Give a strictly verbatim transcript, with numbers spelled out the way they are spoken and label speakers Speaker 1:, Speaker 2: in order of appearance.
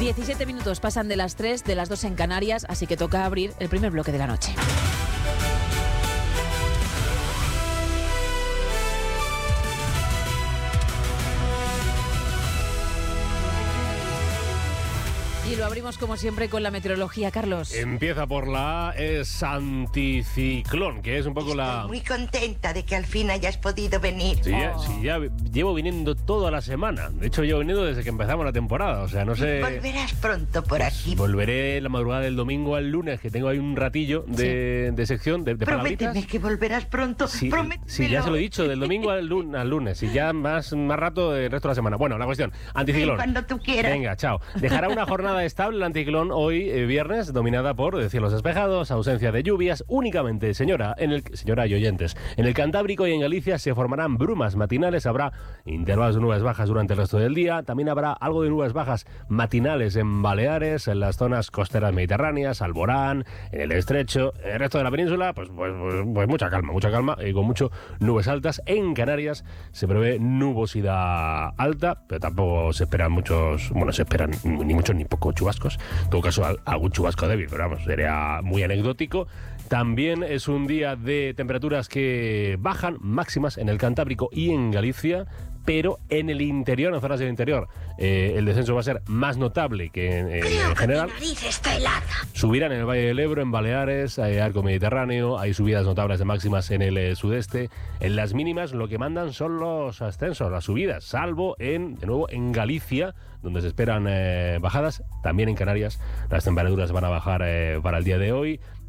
Speaker 1: diecisiete minutos pasan de las tres, de las dos en Canarias, así que toca abrir el primer bloque de la noche. Y lo abrimos como siempre con la meteorología, Carlos.
Speaker 2: Empieza por la A, es anticiclón, que es un poco
Speaker 3: Estoy
Speaker 2: la...
Speaker 3: muy contenta de que al fin hayas podido venir.
Speaker 2: Sí, ya,
Speaker 1: Oh.
Speaker 2: sí, ya llevo viniendo toda la semana. De hecho, llevo viniendo desde que empezamos la temporada. O sea, no sé...
Speaker 3: Volverás pronto por aquí.
Speaker 2: Volveré la madrugada del domingo al lunes, que tengo ahí un ratillo de, sí. de sección, de, de
Speaker 3: Prométeme
Speaker 2: palabritas.
Speaker 3: que volverás pronto.
Speaker 2: Sí,
Speaker 3: Prométemelo.
Speaker 2: sí, ya se lo he dicho, del domingo al lunes, al lunes y ya más, más rato del resto de la semana. Bueno, la cuestión, anticiclón.
Speaker 3: Cuando tú quieras.
Speaker 2: Venga, chao. Dejará una jornada estable el anticiclón hoy, eh, viernes, dominada por eh, cielos despejados, ausencia de lluvias, únicamente, señora, en el, señora y oyentes, en el Cantábrico y en Galicia se formarán brumas matinales, habrá intervalos de nubes bajas durante el resto del día, también habrá algo de nubes bajas matinales en Baleares, en las zonas costeras mediterráneas, Alborán, en el Estrecho, en el resto de la península, pues, pues, pues, pues mucha calma, mucha calma, y con mucho nubes altas. En Canarias se prevé nubosidad alta, pero tampoco se esperan muchos, bueno, se esperan ni muchos ni pocos chubascos. En todo caso, algún chubasco débil, pero vamos, sería muy anecdótico. También es un día de temperaturas que bajan, máximas en el Cantábrico y en Galicia, pero en el interior, en zonas del interior, eh, el descenso va a ser más notable que en, en, en general.
Speaker 3: Mi nariz está helada.
Speaker 2: Subirán en el Valle del Ebro, en Baleares, hay arco mediterráneo, hay subidas notables de máximas en el eh, sudeste. En las mínimas lo que mandan son los ascensos, las subidas, salvo en, de nuevo, en Galicia, donde se esperan eh, bajadas. También en Canarias las temperaturas van a bajar eh, para el día de hoy.